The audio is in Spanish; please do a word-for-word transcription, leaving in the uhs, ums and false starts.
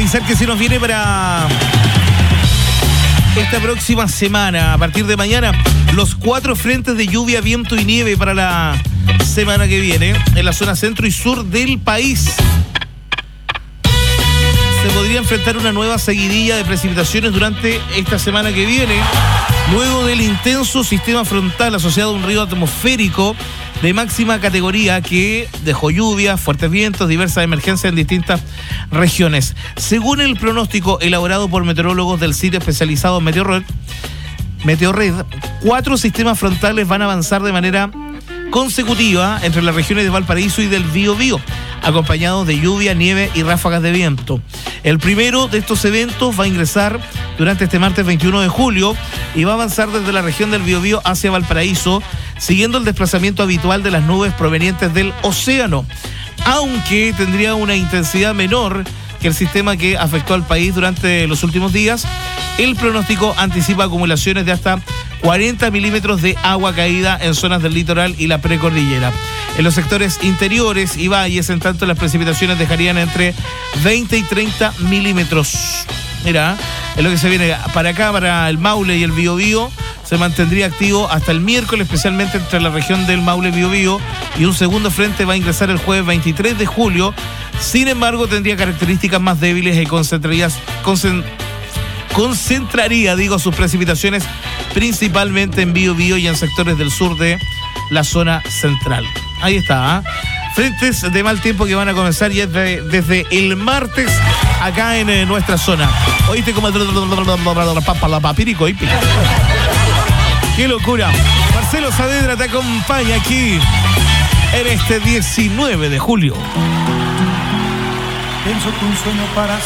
avisar que se nos viene para esta próxima semana, a partir de mañana, los cuatro frentes de lluvia, viento y nieve para la semana que viene en la zona centro y sur del país. Se podría enfrentar una nueva seguidilla de precipitaciones durante esta semana que viene, luego del intenso sistema frontal asociado a un río atmosférico de máxima categoría que dejó lluvias, fuertes vientos, diversas emergencias en distintas regiones. Según el pronóstico elaborado por meteorólogos del sitio especializado Meteorred, Meteorred, cuatro sistemas frontales van a avanzar de manera consecutiva entre las regiones de Valparaíso y del Biobío, acompañados de lluvia, nieve y ráfagas de viento. El primero de estos eventos va a ingresar durante este martes veintiuno de julio y va a avanzar desde la región del Biobío hacia Valparaíso, siguiendo el desplazamiento habitual de las nubes provenientes del océano, aunque tendría una intensidad menor que el sistema que afectó al país durante los últimos días. El pronóstico anticipa acumulaciones de hasta cuarenta milímetros de agua caída en zonas del litoral y la precordillera. En los sectores interiores y valles, en tanto, las precipitaciones dejarían entre veinte y treinta milímetros. Mira, es lo que se viene para acá, para el Maule y el Biobío. Se mantendría activo hasta el miércoles, especialmente entre la región del Maule y Biobío, y un segundo frente va a ingresar el jueves veintitrés de julio. Sin embargo, tendría características más débiles y concentraría, concent, concentraría digo, sus precipitaciones principalmente en Biobío y en sectores del sur de la zona central. Ahí está, ¿eh? Frentes de mal tiempo que van a comenzar ya desde, desde el martes acá en eh, nuestra zona. ¿Oíste como la papirico? ¡Qué locura! Marcelo Saavedra te acompaña aquí en este diecinueve de julio. Pienso que un sueño para